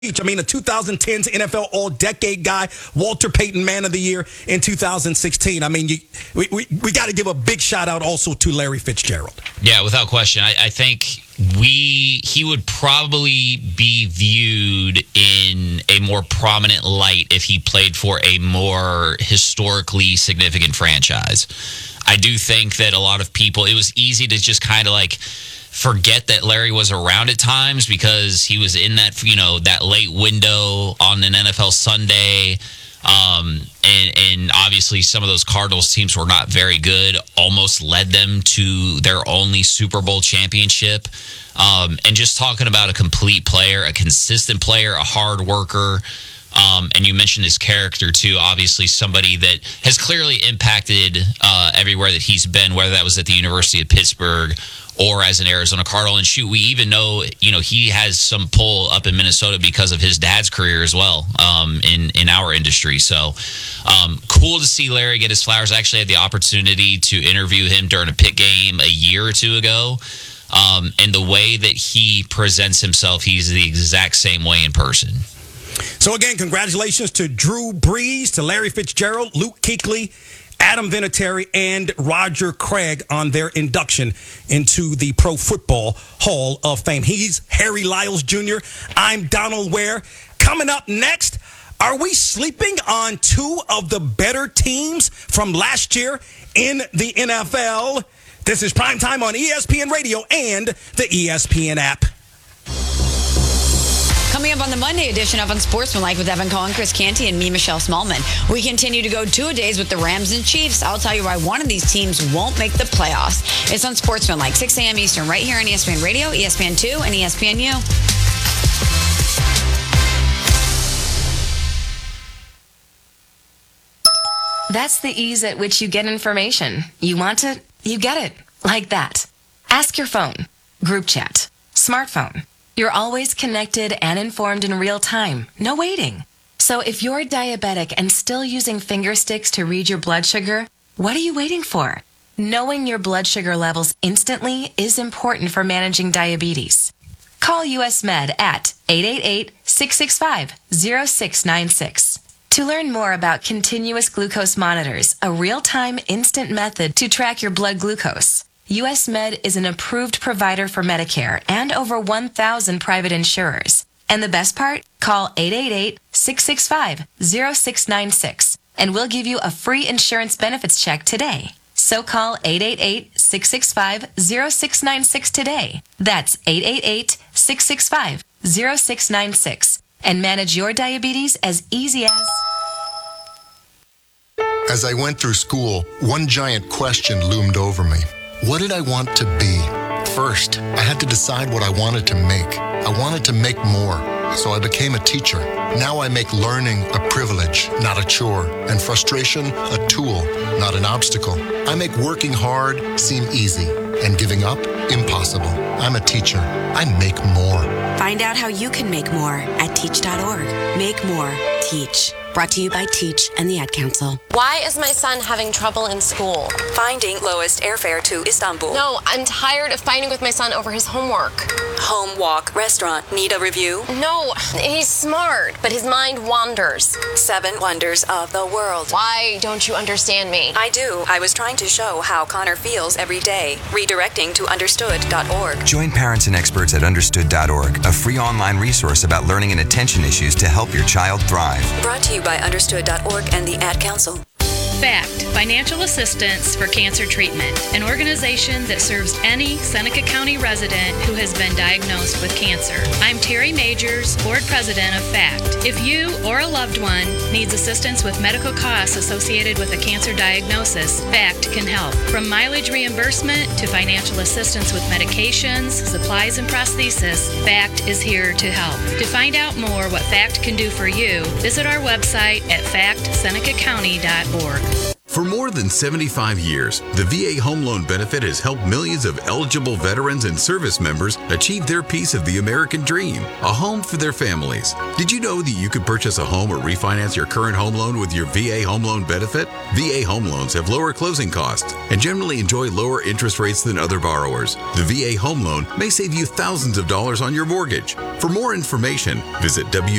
I mean, a 2010s NFL All-Decade guy, Walter Payton Man of the Year in 2016. I mean, we got to give a big shout-out also to Larry Fitzgerald. Yeah, without question. I think he would probably be viewed in a more prominent light if he played for a more historically significant franchise. I do think that a lot of people, it was easy to just kind of like forget that Larry was around at times because he was in that, that late window on an NFL Sunday. And obviously some of those Cardinals teams were not very good, almost led them to their only Super Bowl championship. And just talking about a complete player, a consistent player, a hard worker. And you mentioned his character too, obviously somebody that has clearly impacted everywhere that he's been, whether that was at the University of Pittsburgh or as an Arizona Cardinal. And shoot, we even know, he has some pull up in Minnesota because of his dad's career as well in our industry. So cool to see Larry get his flowers. I actually had the opportunity to interview him during a pit game a year or two ago. And the way that he presents himself, he's the exact same way in person. So again, congratulations to Drew Brees, to Larry Fitzgerald, Luke Kuechly, Adam Vinatieri, and Roger Craig on their induction into the Pro Football Hall of Fame. He's Harry Lyles Jr. I'm Donald Ware. Coming up next, are we sleeping on two of the better teams from last year in the NFL? This is Primetime on ESPN Radio and the ESPN app. Coming up on the Monday edition of Unsportsmanlike with Evan Cohen, Chris Canty, and me, Michelle Smallman. We continue to go 2-a-days with the Rams and Chiefs. I'll tell you why one of these teams won't make the playoffs. It's Unsportsmanlike, 6 a.m. Eastern, right here on ESPN Radio, ESPN2, and ESPNU. That's the ease at which you get information. You want it, you get it. Like that. Ask your phone. Group chat. Smartphone. You're always connected and informed in real time. No waiting. So if you're diabetic and still using finger sticks to read your blood sugar, what are you waiting for? Knowing your blood sugar levels instantly is important for managing diabetes. Call US Med at 888-665-0696. To learn more about continuous glucose monitors, a real-time instant method to track your blood glucose, US Med is an approved provider for Medicare and over 1,000 private insurers. And the best part? Call 888-665-0696 and we'll give you a free insurance benefits check today. So call 888-665-0696 today. That's 888-665-0696 and manage your diabetes as easy as... As I went through school, one giant question loomed over me. What did I want to be? First, I had to decide what I wanted to make. I wanted to make more, so I became a teacher. Now I make learning a privilege, not a chore, and frustration a tool, not an obstacle. I make working hard seem easy, and giving up impossible. I'm a teacher. I make more. Find out how you can make more at teach.org. Make more. Teach. Brought to you by Teach and the Ad Council. Why is my son having trouble in school? Finding lowest airfare to Istanbul. No, I'm tired of fighting with my son over his homework. Home, walk, restaurant. Need a review? No, he's smart, but his mind wanders. 7 wonders of the world. Why don't you understand me? I do. I was trying to show how Connor feels every day. Redirecting to understood.org. Join parents and experts at understood.org, a free online resource about learning and attention issues to help your child thrive. Brought to you by understood.org and the Ad Council. FACT, Financial Assistance for Cancer Treatment, an organization that serves any Seneca County resident who has been diagnosed with cancer. I'm Terry Majors, Board President of FACT. If you or a loved one needs assistance with medical costs associated with a cancer diagnosis, FACT can help. From mileage reimbursement to financial assistance with medications, supplies, and prosthesis, FACT is here to help. To find out more what FACT can do for you, visit our website at factsenecacounty.org. For more than 75 years, the VA Home Loan Benefit has helped millions of eligible veterans and service members achieve their piece of the American dream, a home for their families. Did you know that you could purchase a home or refinance your current home loan with your VA Home Loan Benefit? VA home loans have lower closing costs and generally enjoy lower interest rates than other borrowers. The VA Home Loan may save you thousands of dollars on your mortgage. For more information, visit